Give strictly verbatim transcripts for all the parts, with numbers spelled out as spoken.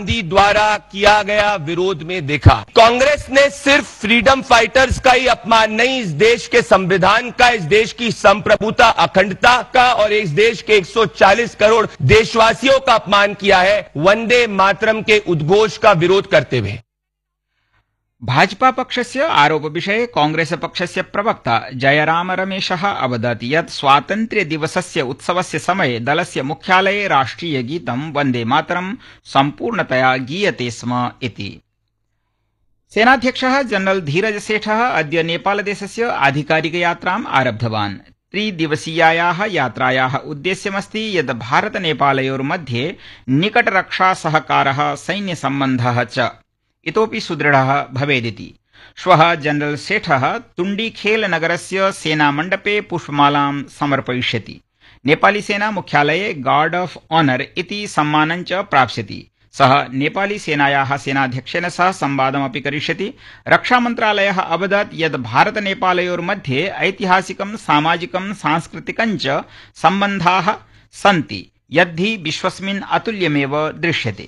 गांधी द्वारा किया गया विरोध में देखा। कांग्रेस ने सिर्फ फ्रीडम फाइटर्स का ही अपमान नहीं, इस देश के संविधान का, इस देश की संप्रभुता अखंडता का और इस देश के एक सौ चालीस करोड़ देशवासियों का अपमान किया है वंदे मातरम के उद्घोष का विरोध करते हुए। भाजपा पक्षस्य आरोप विषये कांग्रेस पक्षस्य प्रवक्ता जयराम रमेशः अवदत् यत् स्वातन्त्र्य दिवसस्य उत्सवस्य समये दलस्य मुख्यालये राष्ट्रिय गीतं वन्दे मातरं सम्पूर्णतया गीयते स्म इति। सेनाध्यक्षः जनरल धीरज सेठः अद्य नेपालदेशस्य आधिकारिक यात्राम् आरब्धवान्। त्रिदिवसीयायाः यात्रायाः उद्देश्यमस्ति यत् भारत नेपालयोर्मध्ये निकटरक्षा सहकारः सैन्यसम्बन्धः च इतोपि सुदृढः भवेदिति। श्वः जनरल सेठः तुण्डीखेल नगरस्य सेनामण्डपे पुष्पमालां समर्पयिष्यति। नेपाली सेना मुख्यालये गार्ड ऑफ ऑनर इति सम्मानं च प्राप्स्यति। सः नेपाली सेनायाः सेनाध्यक्षेण सह संवादमपि करिष्यति। रक्षामन्त्रालयः अवदत् यत् भारत नेपालयोर्मध्ये ऐतिहासिकं सामाजिकं सांस्कृतिकं च सम्बन्धाः सन्ति यद्धि विश्वस्मिन् अतुल्यमेव दृश्यते।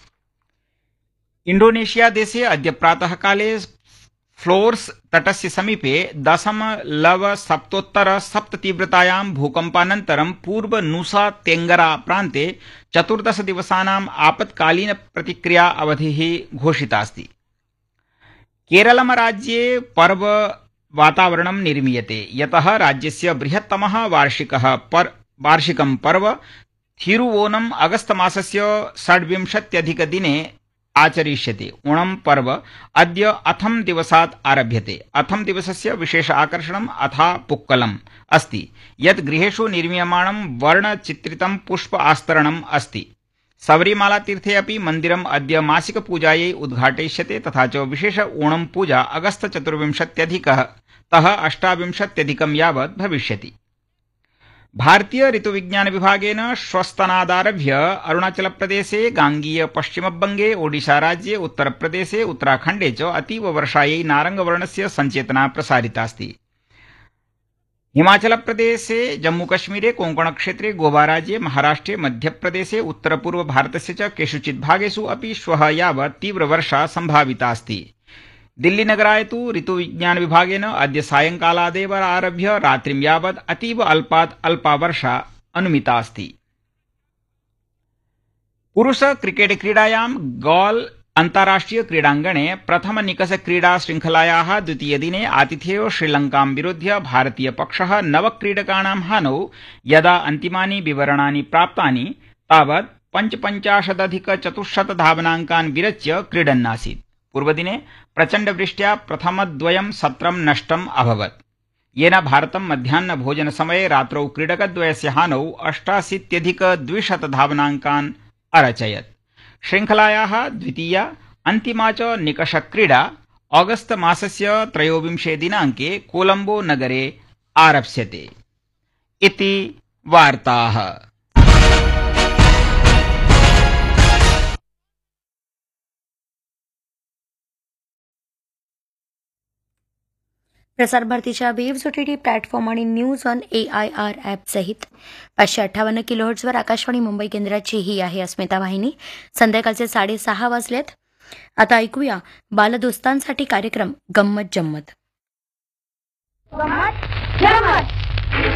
इंडोनेशिया देशे अद्य प्रातः काले फ्लोर्स तटस्य समीपे दशमलव सप्तोत्तर सप्त तीव्रतायां भूकम्पानन्तरं पूर्व नुसा तेंगरा प्रान्ते चतुर्दश दिवसानाम् आपत्कालीन प्रतिक्रिया अवधिः घोषितास्ति। केरलम राज्ये पर्व वातावरणं निर्मीयते यतः राज्यस्य बृहत्तमः वार्षिकः पर, वार्षिकं पर्व थिरुवोनम अगस्त मासस्य षड्विंशत्यधिकदिने आचरिष्यते। ओणम पर्व अद्य अथम दिवसात् आरभ्यते। अथम दिवसस्य विशेष आकर्षणम् अथा पुक्कलम् अस्ति यत् गृहेषु निर्मीयमाणं वर्णचित्रितं पुष्प आस्तरणम् अस्ति। सबरीमाला तीर्थे अपि मन्दिरम् अद्य मासिक पूजायै उद्घाटयिष्यते तथा च विशेष ओणम पूजा अगस्त चतुर्विंशत्यधिकः तः अष्टाविंशत्यधिकं यावत् भविष्यति। भारतीय ऋतुविज्ञान विभागेन श्वस्तनादारभ्य अरुणाचल प्रदेशे, गांगीय पश्चिमबंगे, ओडिशा राज्ये, उत्तर प्रदेशे, उत्तराखण्डे च अतीव वर्षायै नारंगवर्णस्य संचेतना प्रसारितास्ति। हिमाचल प्रदेशे, जम्मू कश्मीरे, कोंकण क्षेत्रे, गोवा राज्ये, महाराष्ट्रे, मध्यप्रदेशे, उत्तर पूर्व भारतस्य च केषुचित् भागेषु अपि श्वः यावत् तीव्रवर्षा संभावितास्ति। दिल्ली नगराय तु ऋतुविज्ञान विभागेन अद्य सायंकालादेव आरभ्य रात्रिं यावत् अतीव अल्पात् अल्पा वर्षा अनुमिता अस्ति। पुरुष क्रिकेट क्रीडायां गॉल अन्ताराष्ट्रिय क्रीडाङ्गणे प्रथम निकष क्रीडा श्रृंखलायाः द्वितीय दिने आतिथेयो श्रीलंकां विरुध्य भारतीय पक्षः नव क्रीडकाणां हानौ यदा अन्तिमानि विवरणानि प्राप्तानि तावत् पञ्चपञ्चाशदधिक चतुश्शत धावनाङ्कान् विरच्य क्रीडन्नासीत्। पूर्वदिने प्रचण्डवृष्ट्या प्रथमद्वयं सत्रं नष्टम् अभवत् येन भारतं मध्याह्न भोजन समये रात्रौ क्रीडकद्वयस्य हानौ अष्टाशीत्यधिक द्विशत धावनाङ्कान् अरचयत्। श्रृंखलायाः द्वितीया अन्तिमा च निकषक्रीडा ऑगस्ट मासस्य त्रयोविंशे दिनाङ्के कोलंबो नगरे आरप्स्यते। इति वार्ताः। प्रसार भारतीच्या वेव्स ओटीटी प्लॅटफॉर्म आणि news on A I R app सहित पाचशे अठ्ठावन्न किलोहर्ट्झवर आकाशवाणी मुंबई केंद्राची ही आहे अस्मिता वाहिनी। संध्याकाळचे साडेसहा वाजलेत। आता ऐकूया बालदोस्तांसाठी कार्यक्रम गंमत जम्मत। गंमत जम्मत